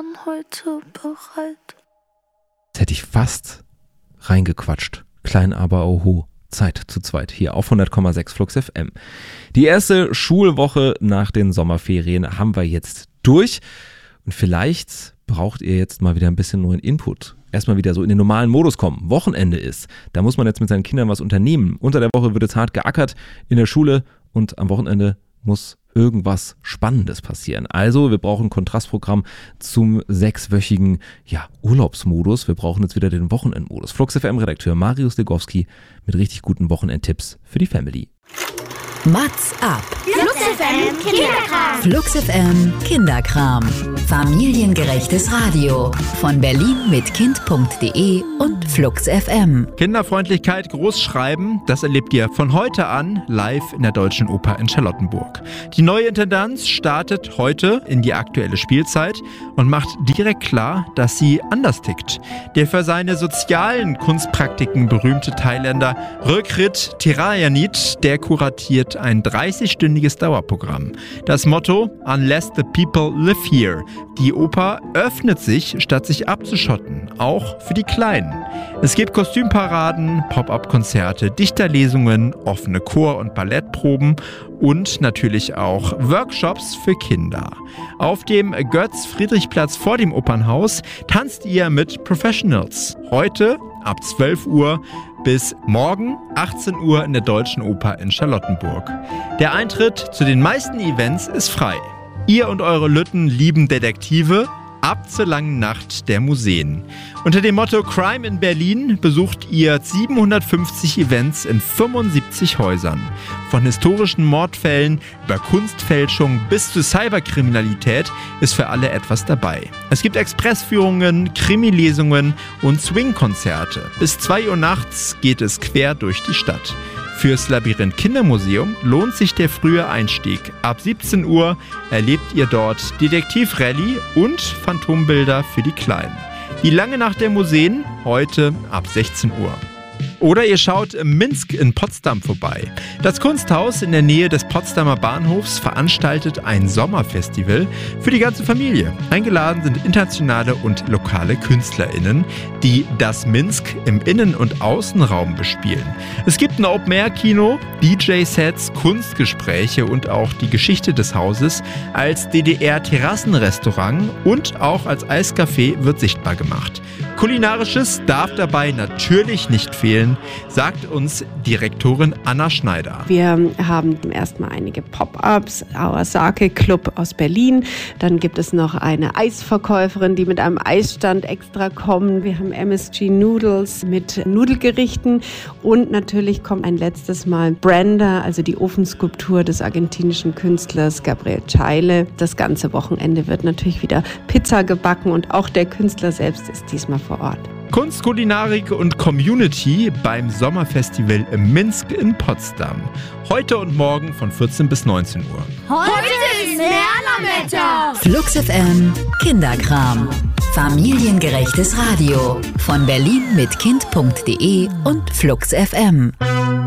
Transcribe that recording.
heute bereit. Jetzt hätte ich fast reingequatscht. Klein, aber oho. Zeit zu zweit hier auf 100,6 Flux FM. Die erste Schulwoche nach den Sommerferien haben wir jetzt durch. Und vielleicht braucht ihr jetzt mal wieder ein bisschen neuen Input. Erstmal wieder so in den normalen Modus kommen. Wochenende ist. Da muss man jetzt mit seinen Kindern was unternehmen. Unter der Woche wird es hart geackert in der Schule und am Wochenende muss irgendwas Spannendes passieren. Also wir brauchen ein Kontrastprogramm zum 6-wöchigen Urlaubsmodus. Wir brauchen jetzt wieder den Wochenendmodus. Flux FM-Redakteur Marius Degowski mit richtig guten Wochenendtipps für die Family. Mats ab. Flux FM Kinderkram. Flux FM Kinderkram. Familiengerechtes Radio. Von Berlin mit Kind.de und Flux FM. Kinderfreundlichkeit großschreiben, das erlebt ihr von heute an live in der Deutschen Oper in Charlottenburg. Die neue Intendanz startet heute in die aktuelle Spielzeit und macht direkt klar, dass sie anders tickt. Der für seine sozialen Kunstpraktiken berühmte Thailänder Rökrit Thirayanit, der kuratiert ein 30-stündiges Dauerprogramm. Das Motto: Unless the people live here. Die Oper öffnet sich, statt sich abzuschotten, auch für die Kleinen. Es gibt Kostümparaden, Pop-up-Konzerte, Dichterlesungen, offene Chor- und Ballettproben und natürlich auch Workshops für Kinder. Auf dem Götz-Friedrich-Platz vor dem Opernhaus tanzt ihr mit Professionals. Heute ab 12 Uhr bis morgen 18 Uhr in der Deutschen Oper in Charlottenburg. Der Eintritt zu den meisten Events ist frei. Ihr und eure Lütten lieben Detektive, ab zur langen Nacht der Museen. Unter dem Motto Crime in Berlin besucht ihr 750 Events in 75 Häusern. Von historischen Mordfällen über Kunstfälschung bis zu Cyberkriminalität ist für alle etwas dabei. Es gibt Expressführungen, Krimilesungen und Swing-Konzerte. Bis 2 Uhr nachts geht es quer durch die Stadt. Fürs Labyrinth Kindermuseum lohnt sich der frühe Einstieg. Ab 17 Uhr erlebt ihr dort Detektivrallye und Phantombilder für die Kleinen. Die lange Nacht der Museen, heute ab 16 Uhr. Oder ihr schaut im Minsk in Potsdam vorbei. Das Kunsthaus in der Nähe des Potsdamer Bahnhofs veranstaltet ein Sommerfestival für die ganze Familie. Eingeladen sind internationale und lokale KünstlerInnen, die das Minsk im Innen- und Außenraum bespielen. Es gibt ein Open-Air-Kino, DJ-Sets, Kunstgespräche und auch die Geschichte des Hauses als DDR-Terrassenrestaurant und auch als Eiscafé wird sichtbar gemacht. Kulinarisches darf dabei natürlich nicht fehlen, sagt uns Direktorin Anna Schneider. Wir haben erstmal einige Pop-ups, Our Sake Club aus Berlin. Dann gibt es noch eine Eisverkäuferin, die mit einem Eisstand extra kommt. Wir haben MSG Noodles mit Nudelgerichten. Und natürlich kommt ein letztes Mal Brenda, also die Ofenskulptur des argentinischen Künstlers Gabriel Chaile. Das ganze Wochenende wird natürlich wieder Pizza gebacken und auch der Künstler selbst ist diesmal vor Ort. Kunst, Kulinarik und Community beim Sommerfestival im Minsk in Potsdam. Heute und morgen von 14 bis 19 Uhr. Heute ist Lernerwetter. Flux FM Kinderkram. Familiengerechtes Radio. Von Berlin mit Kind.de und Flux FM.